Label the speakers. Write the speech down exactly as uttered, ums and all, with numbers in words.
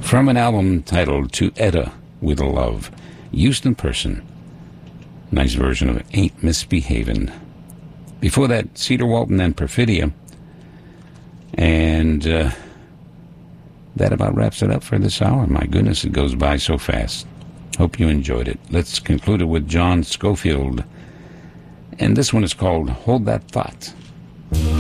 Speaker 1: from an album titled To Etta With Love. Houston Person. Nice version of Ain't Misbehavin'. Before that, Cedar Walton and Perfidia. And uh, that about wraps it up for this hour. My goodness, it goes by so fast. Hope you enjoyed it. Let's conclude it with John Scofield. And this one is called Hold That Thought.